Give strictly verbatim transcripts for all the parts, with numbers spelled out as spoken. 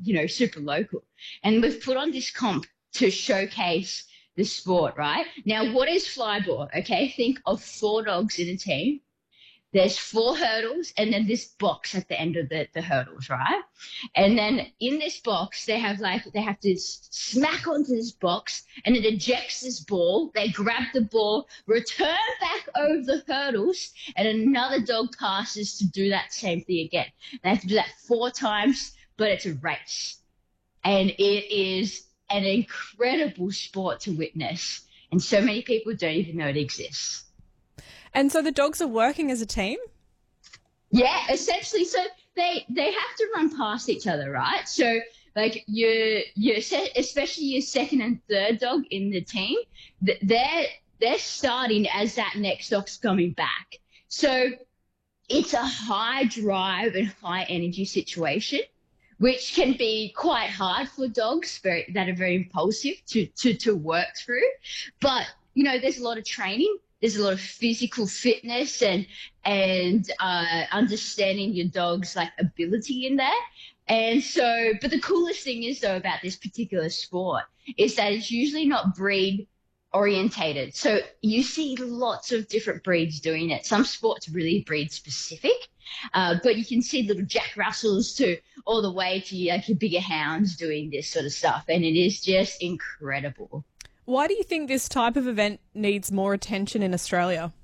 you know, super local. And we've put on this comp to showcase the sport, right? Now, what is flyball? Okay, think of four dogs in a team. There's four hurdles and then this box at the end of the, the hurdles, right? And then in this box, they have like, they have to smack onto this box and it ejects this ball. They grab the ball, return back over the hurdles, and another dog passes to do that same thing again. They have to do that four times, but it's a race. And it is an incredible sport to witness. And so many people don't even know it exists. And so the dogs are working as a team? Yeah, essentially. So they they have to run past each other, right? So like your your especially your second and third dog in the team, they're they're starting as that next dog's coming back. So it's a high drive and high energy situation, which can be quite hard for dogs very, that are very impulsive to to to work through. But you know, there's a lot of training. There's a lot of physical fitness and and uh, understanding your dog's like ability in there. And so, but the coolest thing is though about this particular sport is that it's usually not breed orientated. So you see lots of different breeds doing it. Some sports really breed specific, uh, but you can see little Jack Russells to all the way to like your bigger hounds doing this sort of stuff. And it is just incredible. Why do you think this type of event needs more attention in Australia?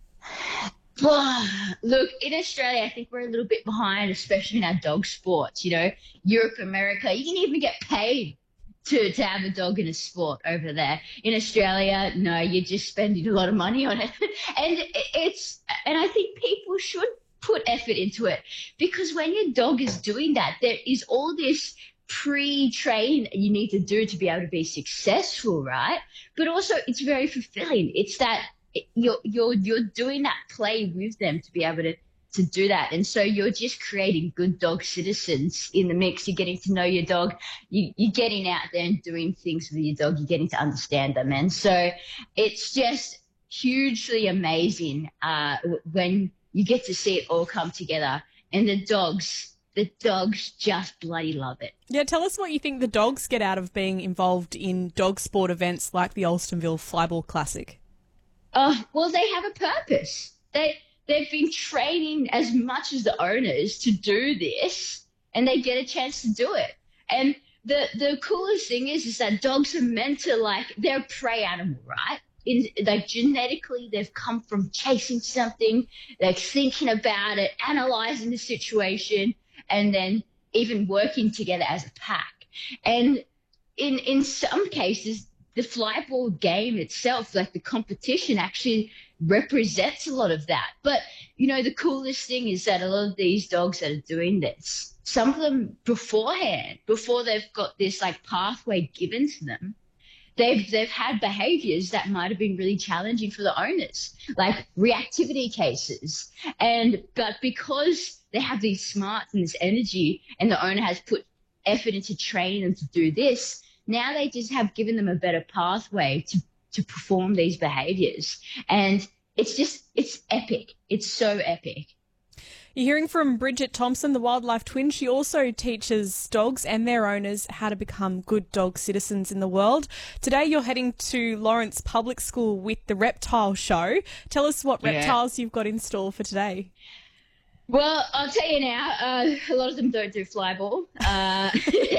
Look, in Australia, I think we're a little bit behind, especially in our dog sports. You know, Europe, America, you can even get paid to, to have a dog in a sport over there. In Australia, no, you're just spending a lot of money on it. And it's, and I think people should put effort into it, because when your dog is doing that, there is all this pre-train you need to do to be able to be successful, right? But also it's very fulfilling. It's that you're you're you're doing that play with them to be able to to do that. And so you're just creating good dog citizens in the mix. You're getting to know your dog. You, you're getting out there and doing things with your dog. You're getting to understand them. And so it's just hugely amazing uh, when you get to see it all come together. And the dogs, the dogs just bloody love it. Yeah, tell us what you think the dogs get out of being involved in dog sport events like the Alstonville Flyball Classic. Oh, well, they have a purpose. They, they've been training as much as the owners to do this, and they get a chance to do it. And the, the coolest thing is, is that dogs are meant to, like, they're a prey animal, right? In, like, genetically, they've come from chasing something, like thinking about it, analyzing the situation, and then even working together as a pack. And in in some cases, the flyball game itself, like the competition, actually represents a lot of that. But, you know, the coolest thing is that a lot of these dogs that are doing this, some of them beforehand, before they've got this like pathway given to them, they've they've had behaviors that might have been really challenging for the owners, like reactivity cases. And but because they have these smarts and this energy, and the owner has put effort into training them to do this, now they just have given them a better pathway to, to perform these behaviors. And it's just, it's epic. It's so epic. You're hearing from Bridget Thompson, the wildlife twin. She also teaches dogs and their owners how to become good dog citizens in the world. Today you're heading to Lawrence Public School with the Reptile Show. Tell us what Yeah. reptiles you've got in store for today. Well, I'll tell you now, uh, a lot of them don't do flyball, uh,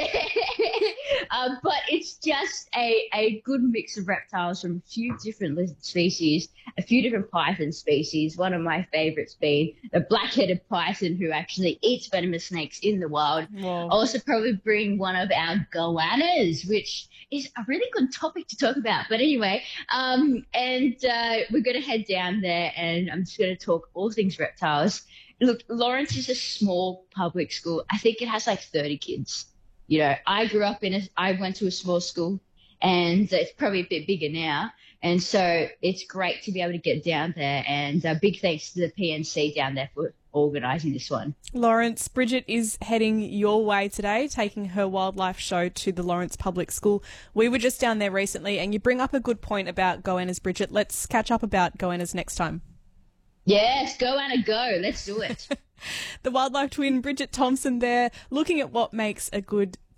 uh, but it's just a, a good mix of reptiles from a few different lizard species, a few different python species, one of my favourites being the black-headed python, who actually eats venomous snakes in the wild. Whoa. I'll also probably bring one of our goannas, which is a really good topic to talk about. But anyway, um, and uh, we're going to head down there, and I'm just going to talk all things reptiles. Look, Lawrence is a small public school. I think it has like thirty kids. You know, I grew up in a, I went to a small school, and it's probably a bit bigger now. And so it's great to be able to get down there, and uh, big thanks to the P N C down there for organising this one. Lawrence, Bridget is heading your way today, taking her wildlife show to the Lawrence Public School. We were just down there recently, and you bring up a good point about goannas, Bridget. Let's catch up about goannas next time. Yes, go Anna, go. Let's do it. The wildlife twin, Bridget Thompson, there, looking at what makes a good